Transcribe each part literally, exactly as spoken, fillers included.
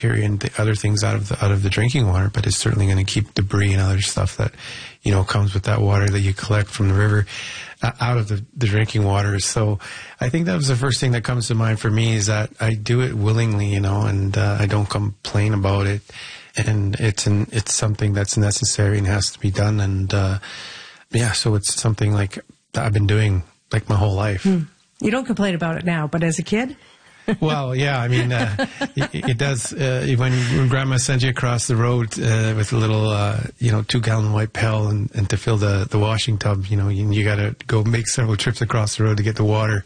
bacteria and the other things out of the out of the drinking water, but it's certainly going to keep debris and other stuff that, you know, comes with that water that you collect from the river uh, out of the, the drinking water. So I think that was the first thing that comes to mind for me, is that I do it willingly, you know, and uh, I don't complain about it. And it's an, it's something that's necessary and has to be done. And uh, yeah, so it's something like I've been doing like my whole life. Hmm. You don't complain about it now, but as a kid? Well, yeah, I mean, uh, it, it does. Uh, when, when Grandma sends you across the road uh, with a little, uh, you know, two-gallon white pail and, and to fill the, the washing tub, you know, you, you got to go make several trips across the road to get the water.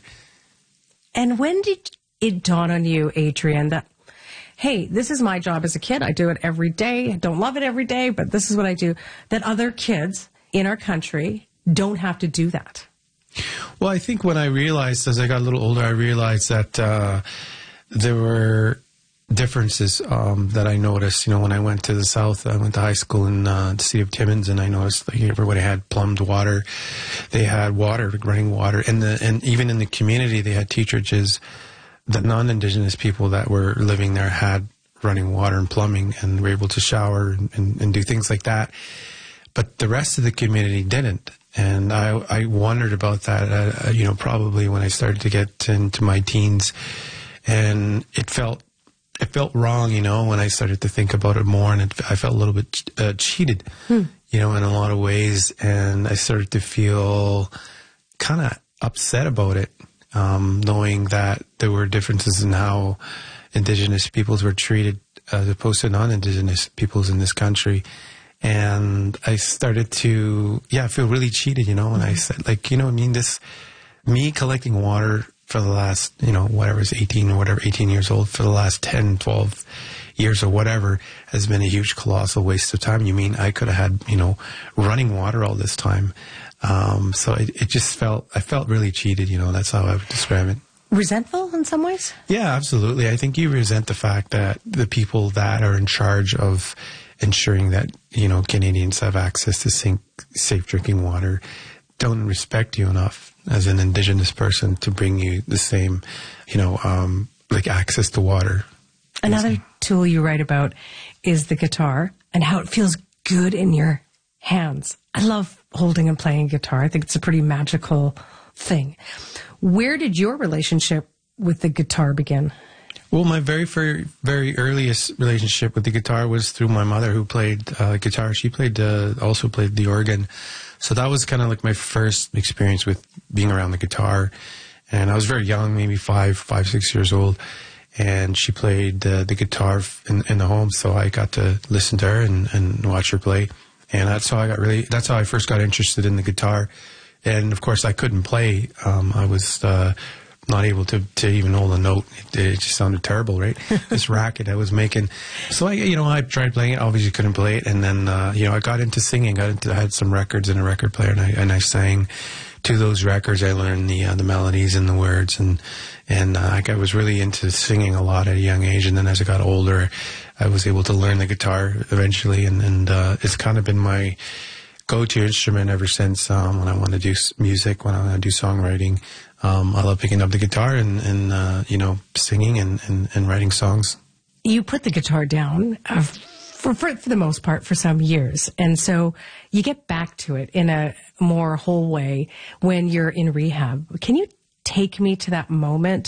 And when did it dawn on you, Adrian, that, hey, this is my job as a kid. I do it every day. I don't love it every day, but this is what I do. That other kids in our country don't have to do that. Well, I think when I realized, as I got a little older, I realized that uh, there were differences um, that I noticed. You know, when I went to the South, I went to high school in uh, the city of Timmins, and I noticed like everybody had plumbed water. They had water, running water. And, the, and even in the community, they had teacherages. The non-Indigenous people that were living there had running water and plumbing and were able to shower and, and, and do things like that. But the rest of the community didn't. And I, I wondered about that, uh, you know, probably when I started to get into my teens. And it felt it felt wrong, you know, when I started to think about it more. And it, I felt a little bit uh, cheated, hmm. you know, in a lot of ways. And I started to feel kind of upset about it, um, knowing that there were differences in how Indigenous peoples were treated as opposed to non-Indigenous peoples in this country. And I started to, yeah, feel really cheated, you know, and I said, like, you know, I mean, this, me collecting water for the last, you know, whatever is eighteen or whatever, eighteen years old, for the last ten, twelve years or whatever, has been a huge, colossal waste of time. You mean I could have had, you know, running water all this time. Um, so it, it just felt, I felt really cheated, you know, that's how I would describe it. Resentful in some ways? Yeah, absolutely. I think you resent the fact that the people that are in charge of ensuring that, you know, Canadians have access to sink, safe drinking water don't respect you enough as an Indigenous person to bring you the same, you know, um, like access to water. Another tool you write about is the guitar and how it feels good in your hands. I love holding and playing guitar. I think it's a pretty magical thing. Where did your relationship with the guitar begin? Well, my very, very, very earliest relationship with the guitar was through my mother, who played uh, guitar. She played, uh, also played the organ. So that was kind of like my first experience with being around the guitar. And I was very young, maybe five, five, six years old. And she played uh, the guitar in, in the home. So I got to listen to her and, and watch her play. And that's how I got really, that's how I first got interested in the guitar. And of course I couldn't play. Um, I was, uh, not able to, to even hold a note. It, it just sounded terrible, right? This racket I was making. So I, you know, I tried playing it, obviously couldn't play it. And then, uh, you know, I got into singing, got into, I had some records and a record player, and I, and I sang to those records. I learned the, uh, the melodies and the words, and, and, uh, I was really into singing a lot at a young age. And then as I got older, I was able to learn the guitar eventually. And, and, uh, it's kind of been my go-to instrument ever since, um, when I want to do music, when I want to do songwriting. Um, I love picking up the guitar and, and uh, you know, singing and, and, and writing songs. You put the guitar down uh, for, for, for the most part for some years. And so you get back to it in a more whole way when you're in rehab. Can you take me to that moment,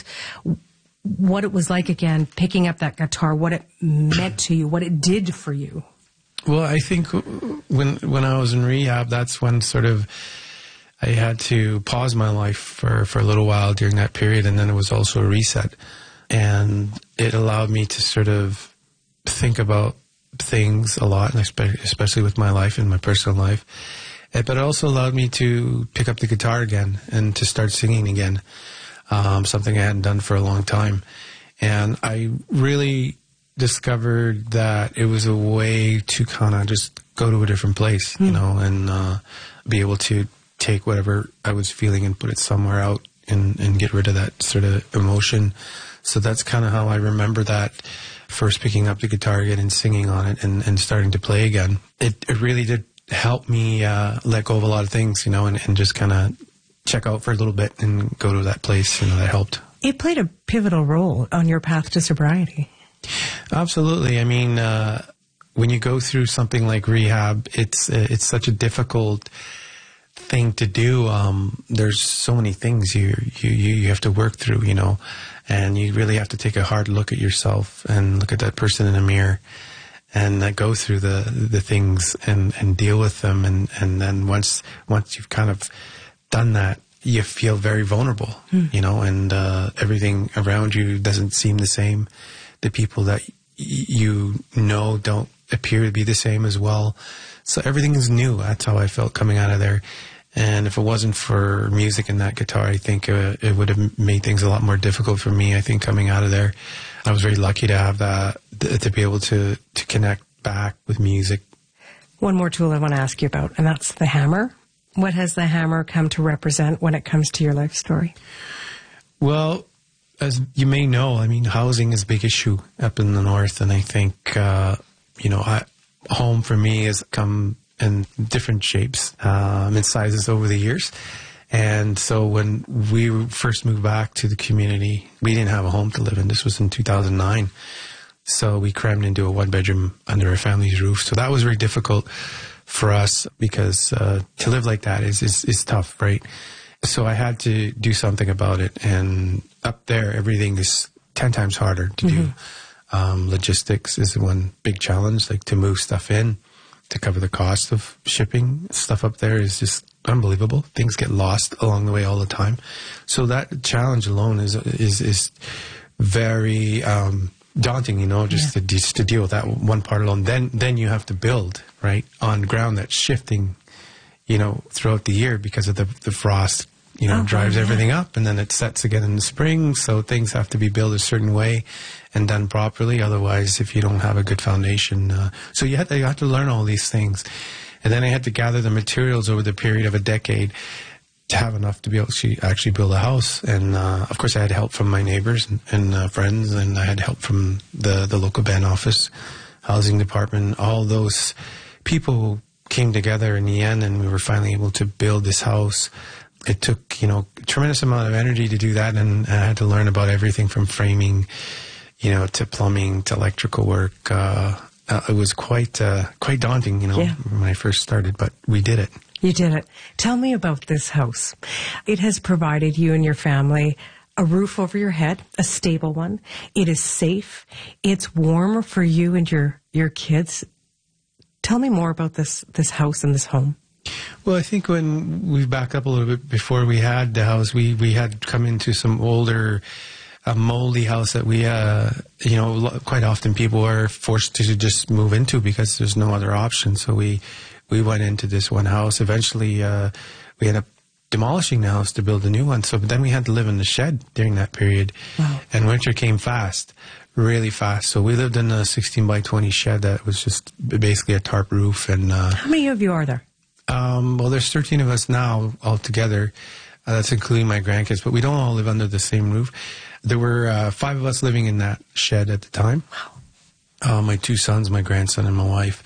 what it was like again, picking up that guitar, what it meant to you, what it did for you? Well, I think when when I was in rehab, that's when sort of I had to pause my life for, for a little while during that period, and then it was also a reset. And it allowed me to sort of think about things a lot, and especially, especially with my life and my personal life. But it also allowed me to pick up the guitar again and to start singing again, um, something I hadn't done for a long time. And I really discovered that it was a way to kind of just go to a different place, mm. you know, and uh, be able to take whatever I was feeling and put it somewhere out and, and get rid of that sort of emotion. So that's kind of how I remember that, first picking up the guitar again and singing on it and, and starting to play again. It, it really did help me uh, let go of a lot of things, you know, and, and just kind of check out for a little bit and go to that place, you know, that helped. It played a pivotal role on your path to sobriety. Absolutely. I mean, uh, when you go through something like rehab, it's it's such a difficult thing to do. Um, there's so many things you, you you have to work through, you know, and you really have to take a hard look at yourself and look at that person in the mirror and uh, go through the the things and, and deal with them. And, and then once once you've kind of done that, you feel very vulnerable, mm. you know, and uh, everything around you doesn't seem the same. The people that y- you know don't appear to be the same as well. So everything is new. That's how I felt coming out of there. And if it wasn't for music and that guitar, I think uh, it would have made things a lot more difficult for me, I think, coming out of there. I was very lucky to have that, to be able to, to connect back with music. One more tool I want to ask you about, and that's the hammer. What has the hammer come to represent when it comes to your life story? Well, as you may know, I mean, housing is a big issue up in the north, and I think, uh, you know, I, home for me has come in different shapes um, and sizes over the years. And so when we first moved back to the community, we didn't have a home to live in. This was in two thousand nine. So we crammed into a one-bedroom under a family's roof. So that was very difficult for us because uh, to live like that is, is, is tough, right? So I had to do something about it. And up there, everything is ten times harder to mm-hmm. do. Um, logistics is one big challenge, like to move stuff in, to cover the cost of shipping. Stuff up there is just unbelievable. Things get lost along the way all the time. So that challenge alone is is, is very um, daunting, you know, just, yeah. to, just to deal with that one part alone. Then then you have to build, right, on ground that's shifting, you know, throughout the year because of the, the frost, you know, oh, drives yeah. everything up, and then it sets again in the spring. So things have to be built a certain way and done properly. Otherwise, if you don't have a good foundation, uh, so you had to, you had to learn all these things. And then I had to gather the materials over the period of a decade to have enough to be able to actually build a house. And uh, of course, I had help from my neighbors and, and uh, friends, and I had help from the the local band office, housing department. All those people came together in the end, and we were finally able to build this house. It took, you know, a tremendous amount of energy to do that, and I had to learn about everything from framing, you know, to plumbing, to electrical work. Uh, uh, it was quite uh, quite daunting, you know, yeah. when I first started, but we did it. You did it. Tell me about this house. It has provided you and your family a roof over your head, a stable one. It is safe. It's warm for you and your, your kids. Tell me more about this, this house and this home. Well, I think when we back up a little bit before we had the house, we, we had come into some older, uh, moldy house that we, uh, you know, quite often people are forced to just move into because there's no other option. So we, we went into this one house. Eventually, uh, we ended up demolishing the house to build a new one. So then we had to live in the shed during that period. Wow. And winter came fast, really fast. So we lived in a sixteen by twenty shed that was just basically a tarp roof. And uh, how many of you are there? Um, well, there's thirteen of us now altogether. Uh, that's including my grandkids, but we don't all live under the same roof. There were uh, five of us living in that shed at the time. Wow. Uh, my two sons, my grandson, and my wife.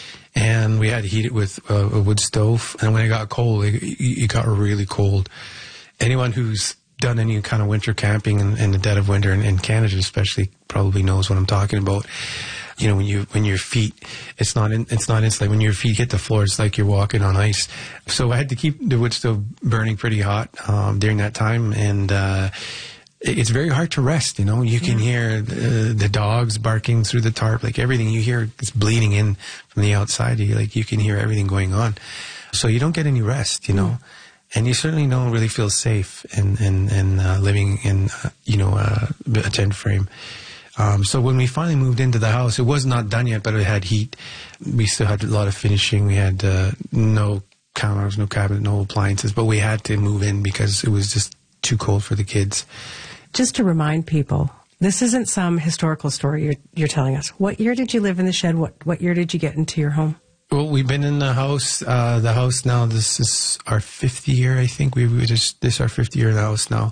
And we had to heat it with uh, a wood stove. And when it got cold, it, it got really cold. Anyone who's done any kind of winter camping in, in the dead of winter, in, in Canada especially, probably knows what I'm talking about. You know, when you when your feet, it's not in, it's not insulated. When your feet hit the floor, it's like you're walking on ice. So I had to keep the wood stove burning pretty hot um, during that time, and uh, it's very hard to rest. You know, you can yeah. hear the, the dogs barking through the tarp, like everything you hear is bleeding in from the outside. You like you can hear everything going on, so you don't get any rest. You know. Mm. And you certainly don't really feel safe in in, in uh, living in uh, you know uh, a tent frame. Um, so when we finally moved into the house, it was not done yet, but it had heat. We still had a lot of finishing. We had uh, no counters, no cabinet, no appliances, but we had to move in because it was just too cold for the kids. Just to remind people, this isn't some historical story you're, you're telling us. What year did you live in the shed? What what year did you get into your home? Well, we've been in the house. Uh, the house now. This is our fifth year, I think. We, we just this is our fifth year in the house now.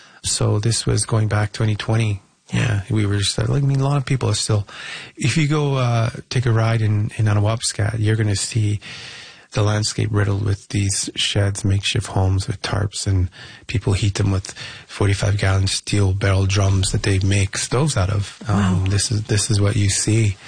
So this was going back twenty twenty. Yeah, we were just like, I mean, a lot of people are still, if you go uh, take a ride in, in Anawapskat, you're going to see the landscape riddled with these sheds, makeshift homes with tarps, and people heat them with forty-five gallon steel barrel drums that they make stoves out of. Um, Wow. This is this is what you see.